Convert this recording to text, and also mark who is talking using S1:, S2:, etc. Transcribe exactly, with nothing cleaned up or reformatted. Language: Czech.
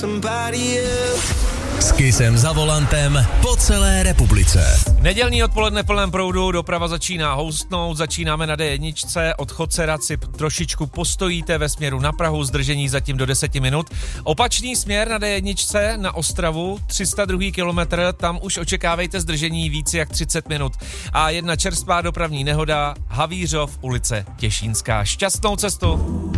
S1: S Kissem za volantem po celé republice.
S2: Nedělní odpoledne v plném proudu, doprava začíná houstnout, začínáme na dé jedna, od Chodcera si trošičku postojíte ve směru na Prahu, zdržení zatím do deset minut. Opačný směr na dé jedna na Ostravu, tři sta dva kilometr, tam už očekávejte zdržení více jak třicet minut. A jedna čerstvá dopravní nehoda, Havířov, ulice Těšínská. Šťastnou cestu!